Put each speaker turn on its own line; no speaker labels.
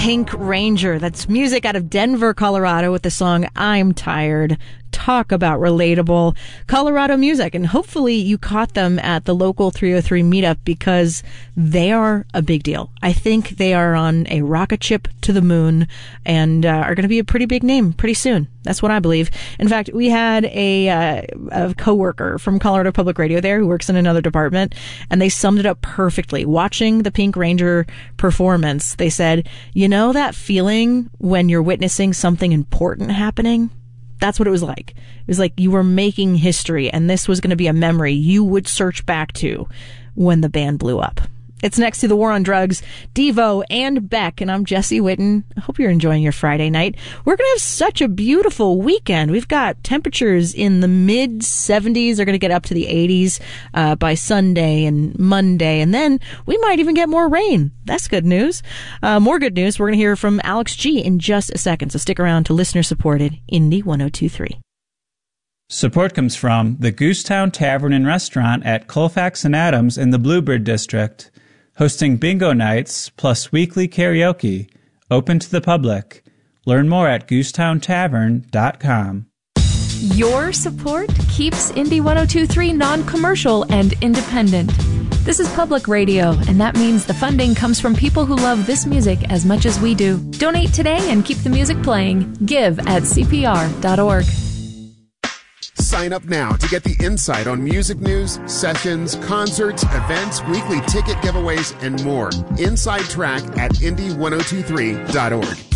Pink Ranger. That's music out of Denver, Colorado with the song I'm Tired. Talk about relatable Colorado music. And hopefully you caught them at the local 303 meetup because they are a big deal. I think they are on a rocket ship to the moon and are going to be a pretty big name pretty soon. That's what I believe. In fact, we had a coworker from Colorado Public Radio there who works in another department, and they summed it up perfectly. Watching the Pink Ranger performance, they said, you know that feeling when you're witnessing something important happening? That's what it was like. It was like you were making history, and this was going to be a memory you would search back to when the band blew up. It's next to The War on Drugs, Devo and Beck, and I'm Jesse Whitten. I hope you're enjoying your Friday night. We're going to have such a beautiful weekend. We've got temperatures in the mid-70s. They're going to get up to the 80s by Sunday and Monday, and then we might even get more rain. That's good news. More good news, we're going to hear from Alex G in just a second, so stick around to listener-supported Indie 102.3.
Support comes from the Goosetown Tavern and Restaurant at Colfax and Adams in the Bluebird District, hosting bingo nights plus weekly karaoke, open to the public. Learn more at goosetowntavern.com.
Your support keeps Indie 102.3 non-commercial and independent. This is public radio, and that means the funding comes from people who love this music as much as we do. Donate today and keep the music playing. Give at CPR.org.
Sign up now to get the insight on music news, sessions, concerts, events, weekly ticket giveaways, and more. Inside Track at indie1023.org.